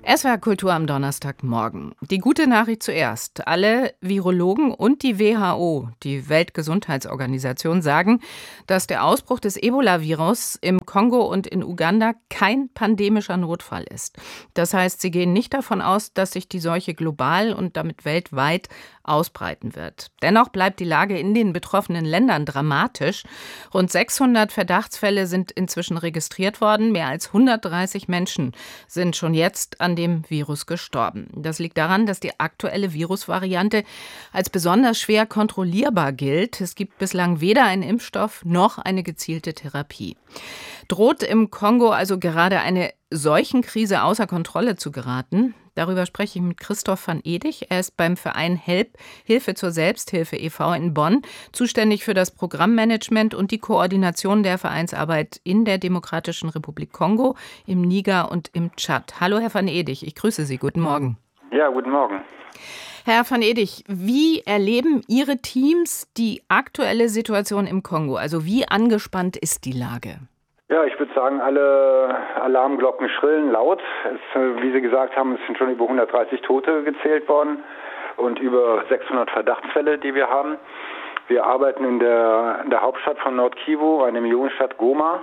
SWR Kultur am Donnerstagmorgen. Die gute Nachricht zuerst. Alle Virologen und die WHO, die Weltgesundheitsorganisation, sagen, dass der Ausbruch des Ebola-Virus im Kongo und in Uganda kein pandemischer Notfall ist. Das heißt, sie gehen nicht davon aus, dass sich die Seuche global und damit weltweit ausbreiten wird. Dennoch bleibt die Lage in den betroffenen Ländern dramatisch. Rund 600 Verdachtsfälle sind inzwischen registriert worden. Mehr als 130 Menschen sind schon jetzt an dem Virus gestorben. Das liegt daran, dass die aktuelle Virusvariante als besonders schwer kontrollierbar gilt. Es gibt bislang weder einen Impfstoff noch eine gezielte Therapie. Droht im Kongo also gerade eine Seuchenkrise außer Kontrolle zu geraten? Darüber spreche ich mit Christoph van Edig. Er ist beim Verein HELP, Hilfe zur Selbsthilfe e.V. in Bonn, zuständig für das Programmmanagement und die Koordination der Vereinsarbeit in der Demokratischen Republik Kongo, im Niger und im Tschad. Hallo, Herr van Edig, ich grüße Sie. Guten Morgen. Ja, guten Morgen. Herr van Edig, wie erleben Ihre Teams die aktuelle Situation im Kongo? Also wie angespannt ist die Lage? Ja, ich würde sagen, alle Alarmglocken schrillen laut. Wie Sie gesagt haben, es sind schon über 130 Tote gezählt worden und über 600 Verdachtsfälle, die wir haben. Wir arbeiten in der Hauptstadt von Nord-Kivu, eine Millionenstadt Goma.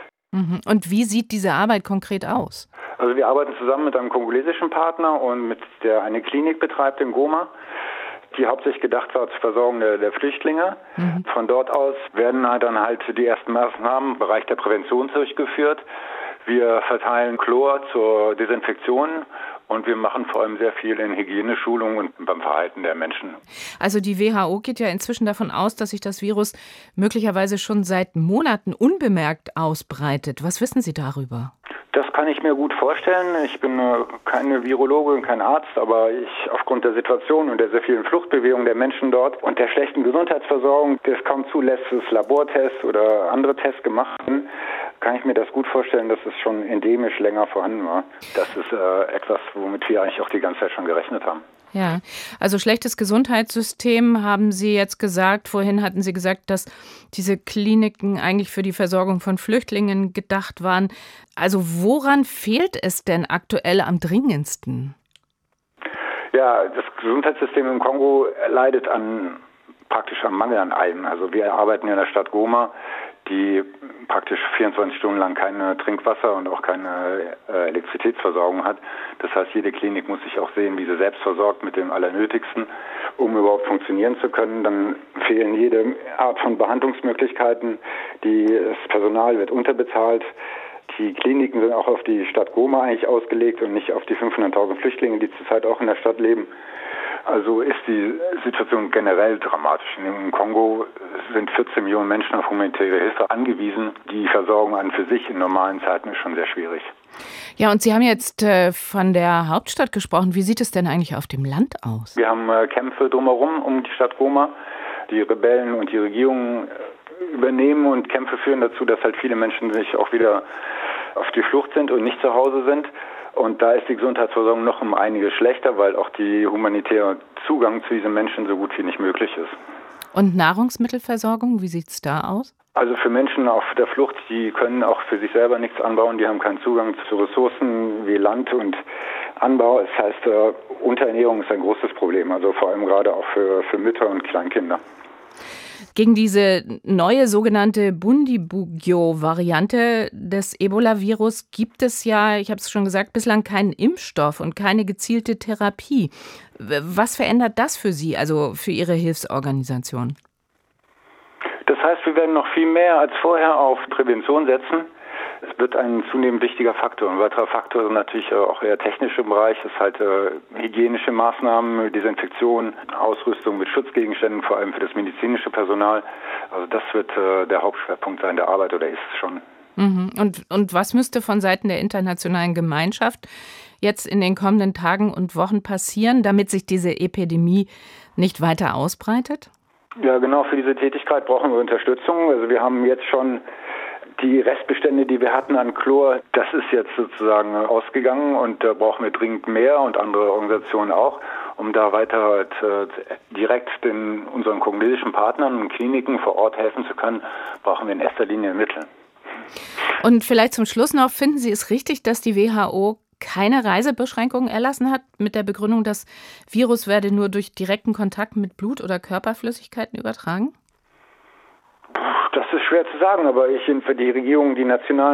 Und wie sieht diese Arbeit konkret aus? Also wir arbeiten zusammen mit einem kongolesischen Partner und der eine Klinik betreibt in Goma, die hauptsächlich gedacht war zur Versorgung der Flüchtlinge. Von dort aus werden dann halt die ersten Maßnahmen im Bereich der Prävention durchgeführt. Wir verteilen Chlor zur Desinfektion und wir machen vor allem sehr viel in Hygieneschulung und beim Verhalten der Menschen. Also die WHO geht ja inzwischen davon aus, dass sich das Virus möglicherweise schon seit Monaten unbemerkt ausbreitet. Was wissen Sie darüber? Das kann ich mir gut vorstellen. Ich bin keine Virologe und kein Arzt, aber aufgrund der Situation und der sehr vielen Fluchtbewegungen der Menschen dort und der schlechten Gesundheitsversorgung, die es kaum zulässt, dass Labortests oder andere Tests gemacht werden, kann ich mir das gut vorstellen, dass es schon endemisch länger vorhanden war. Das ist etwas, womit wir eigentlich auch die ganze Zeit schon gerechnet haben. Ja, also schlechtes Gesundheitssystem haben Sie jetzt gesagt. Vorhin hatten Sie gesagt, dass diese Kliniken eigentlich für die Versorgung von Flüchtlingen gedacht waren. Also woran fehlt es denn aktuell am dringendsten? Ja, das Gesundheitssystem im Kongo leidet praktisch am Mangel an allem. Also wir arbeiten in der Stadt Goma, die praktisch 24 Stunden lang kein Trinkwasser und auch keine Elektrizitätsversorgung hat. Das heißt, jede Klinik muss sich auch sehen, wie sie selbst versorgt mit dem Allernötigsten, um überhaupt funktionieren zu können. Dann fehlen jede Art von Behandlungsmöglichkeiten. Das Personal wird unterbezahlt. Die Kliniken sind auch auf die Stadt Goma eigentlich ausgelegt und nicht auf die 500.000 Flüchtlinge, die zurzeit auch in der Stadt leben. Also ist die Situation generell dramatisch. Im Kongo sind 14 Millionen Menschen auf humanitäre Hilfe angewiesen. Die Versorgung an für sich in normalen Zeiten ist schon sehr schwierig. Ja, und Sie haben jetzt von der Hauptstadt gesprochen. Wie sieht es denn eigentlich auf dem Land aus? Wir haben Kämpfe drumherum um die Stadt Goma. Die Rebellen und die Regierung übernehmen und Kämpfe führen dazu, dass halt viele Menschen sich auch wieder auf die Flucht sind und nicht zu Hause sind. Und da ist die Gesundheitsversorgung noch um einiges schlechter, weil auch die humanitäre Zugang zu diesen Menschen so gut wie nicht möglich ist. Und Nahrungsmittelversorgung, wie sieht es da aus? Also für Menschen auf der Flucht, die können auch für sich selber nichts anbauen, die haben keinen Zugang zu Ressourcen wie Land und Anbau. Das heißt, Unterernährung ist ein großes Problem, also vor allem gerade auch für Mütter und Kleinkinder. Gegen diese neue sogenannte Bundibugyo-Variante des Ebola-Virus gibt es ja, ich habe es schon gesagt, bislang keinen Impfstoff und keine gezielte Therapie. Was verändert das für Sie, also für Ihre Hilfsorganisation? Das heißt, wir werden noch viel mehr als vorher auf Prävention setzen. Es wird ein zunehmend wichtiger Faktor. Ein weiterer Faktor ist natürlich auch eher technischer Bereich, ist halt hygienische Maßnahmen, Desinfektion, Ausrüstung mit Schutzgegenständen, vor allem für das medizinische Personal. Also das wird der Hauptschwerpunkt sein der Arbeit oder ist es schon. Und was müsste von Seiten der internationalen Gemeinschaft jetzt in den kommenden Tagen und Wochen passieren, damit sich diese Epidemie nicht weiter ausbreitet? Ja, genau, für diese Tätigkeit brauchen wir Unterstützung. Also wir haben jetzt schon die Restbestände, die wir hatten an Chlor, das ist jetzt sozusagen ausgegangen und da brauchen wir dringend mehr und andere Organisationen auch, um da weiter direkt unseren kongolesischen Partnern und Kliniken vor Ort helfen zu können, brauchen wir in erster Linie Mittel. Und vielleicht zum Schluss noch, finden Sie es richtig, dass die WHO keine Reisebeschränkungen erlassen hat, mit der Begründung, das Virus werde nur durch direkten Kontakt mit Blut oder Körperflüssigkeiten übertragen? Das ist schwer zu sagen, aber die Regierungen, die nationalen